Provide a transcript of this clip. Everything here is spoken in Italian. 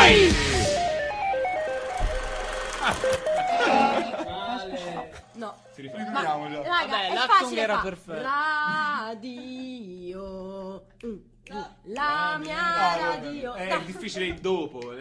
Vai! No. Riprendiamo già. Raga, Vabbè, è l'Actung facile era fa. perfetto. Radio. La mia radio. È difficile il dopo.